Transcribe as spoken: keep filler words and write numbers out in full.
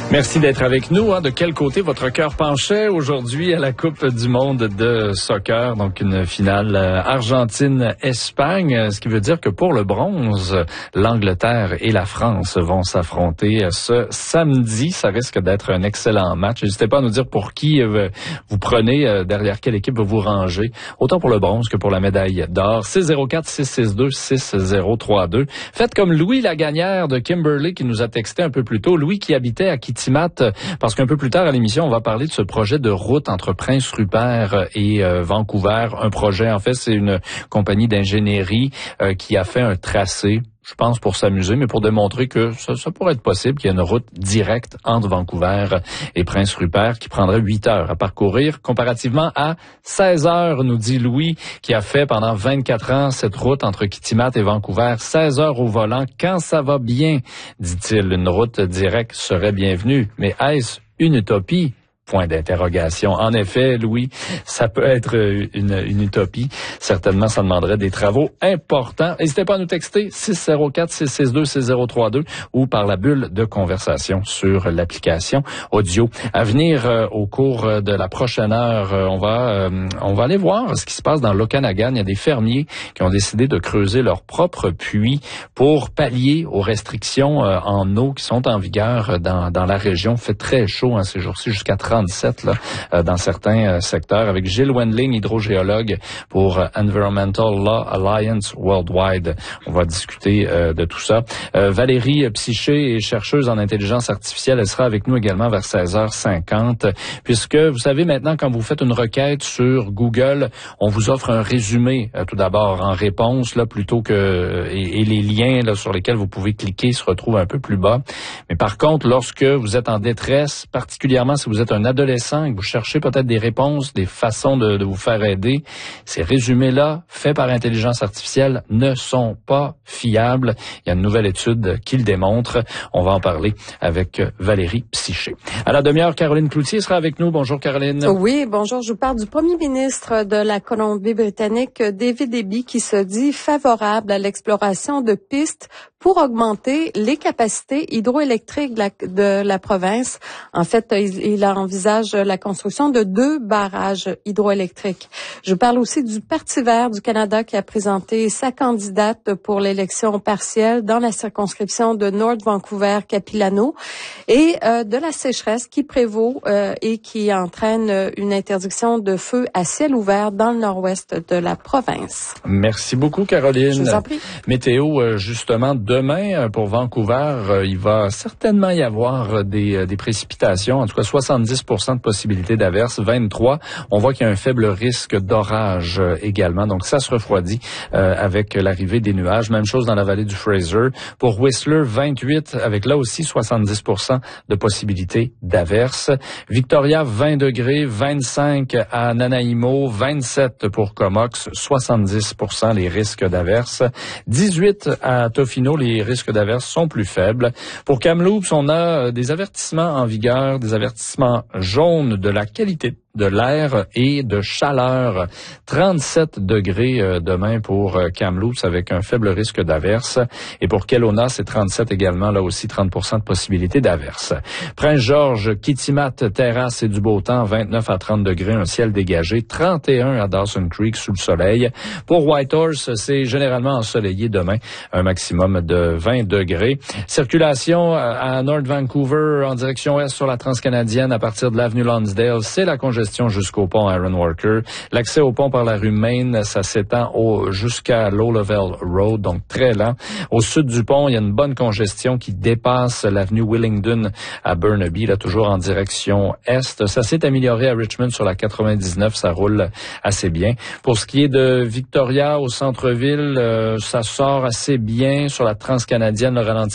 Merci d'être avec nous. Hein. De quel côté votre cœur penchait aujourd'hui à la Coupe du monde de soccer? Donc une finale Argentine-Espagne, ce qui veut dire que pour le bronze, l'Angleterre et la France vont s'affronter ce samedi. Ça risque d'être un excellent match. N'hésitez pas à nous dire pour qui vous prenez, derrière quelle équipe vous rangez, autant pour le bronze que pour la médaille d'or. six zéro quatre six six deux six zéro trois deux. Faites comme Louis Lagagnère de Kimberley qui nous a texté un peu plus tôt. Louis qui habitait à Kitimat, parce qu'un peu plus tard à l'émission, on va parler de ce projet de route entre Prince-Rupert et euh, Vancouver. Un projet, en fait, c'est une compagnie d'ingénierie euh, qui a fait un tracé, je pense pour s'amuser, mais pour démontrer que ça, ça pourrait être possible qu'il y ait une route directe entre Vancouver et Prince-Rupert qui prendrait huit heures à parcourir, comparativement à seize heures, nous dit Louis, qui a fait pendant vingt-quatre ans cette route entre Kitimat et Vancouver. seize heures au volant, quand ça va bien, dit-il. Une route directe serait bienvenue. Mais est-ce une utopie? Point d'interrogation. En effet, Louis, ça peut être une, une utopie. Certainement, ça demanderait des travaux importants. N'hésitez pas à nous texter six zéro quatre six six deux six zéro trois deux ou par la bulle de conversation sur l'application audio. À venir, euh, au cours de la prochaine heure, euh, on va euh, on va aller voir ce qui se passe dans l'Okanagan. Il y a des fermiers qui ont décidé de creuser leur propre puits pour pallier aux restrictions euh, en eau qui sont en vigueur dans dans la région. Il fait très chaud hein, ces jours-ci, jusqu'à trente-sept là, euh, dans certains euh, secteurs, avec Gilles Wendling, hydrogéologue pour euh, Environmental Law Alliance Worldwide. On va discuter euh, de tout ça. Euh, Valérie Psyché est chercheuse en intelligence artificielle. Elle sera avec nous également vers seize heures cinquante, puisque vous savez maintenant, quand vous faites une requête sur Google, on vous offre un résumé euh, tout d'abord en réponse, là, plutôt que et, et les liens là, sur lesquels vous pouvez cliquer se retrouvent un peu plus bas. Mais par contre, lorsque vous êtes en détresse, particulièrement si vous êtes un adolescent et que vous cherchez peut-être des réponses, des façons de, de vous faire aider, ces résumés-là, faits par intelligence artificielle, ne sont pas fiables. Il y a une nouvelle étude qui le démontre. On va en parler avec Valérie Psyché. À la demi-heure, Caroline Cloutier sera avec nous. Bonjour, Caroline. Oui, bonjour. Je vous parle du premier ministre de la Colombie-Britannique, David Eby, qui se dit favorable à l'exploration de pistes pour augmenter les capacités hydroélectriques de la, de la province. En fait, il, il envisage la construction de deux barrages hydroélectriques. Je parle aussi du Parti vert du Canada qui a présenté sa candidate pour l'élection partielle dans la circonscription de North Vancouver-Capilano et euh, de la sécheresse qui prévaut euh, et qui entraîne une interdiction de feu à ciel ouvert dans le nord-ouest de la province. Merci beaucoup, Caroline. Je vous en prie. Météo, justement, demain, pour Vancouver, il va certainement y avoir des, des précipitations, en tout cas soixante-dix pour cent de possibilité d'averse, vingt-trois. On voit qu'il y a un faible risque d'orage également, donc ça se refroidit euh, avec l'arrivée des nuages. Même chose dans la vallée du Fraser. Pour Whistler, vingt-huit, avec là aussi soixante-dix pour cent de possibilité d'averse. Victoria, vingt degrés, vingt-cinq à Nanaimo, vingt-sept pour Comox, soixante-dix pour cent les risques d'averse. dix-huit à Tofino, les risques d'averse sont plus faibles. Pour Kamloops, on a des avertissements en vigueur, des avertissements jaunes de la qualité de l'air et de chaleur. trente-sept degrés euh, demain pour euh, Kamloops avec un faible risque d'averse. Et pour Kelowna, c'est trente-sept également, là aussi trente pour cent de possibilité d'averse. Prince-Georges, Kitimat, terrasse et du beau temps, vingt-neuf à trente degrés, un ciel dégagé, trente et un à Dawson Creek sous le soleil. Pour Whitehorse, c'est généralement ensoleillé demain, un maximum de vingt degrés. Circulation à North Vancouver en direction est sur la Transcanadienne à partir de l'avenue Lonsdale, c'est la congestion jusqu'au pont Aaron Walker. L'accès au pont par la rue Main, ça s'étend au, jusqu'à Low Level Road, donc très lent. Au sud du pont, il y a une bonne congestion qui dépasse l'avenue Willingdon à Burnaby, là toujours en direction est. Ça s'est amélioré à Richmond sur la quatre-vingt-dix-neuf, ça roule assez bien. Pour ce qui est de Victoria au centre-ville, euh, ça sort assez bien sur la Transcanadienne, le ralentissement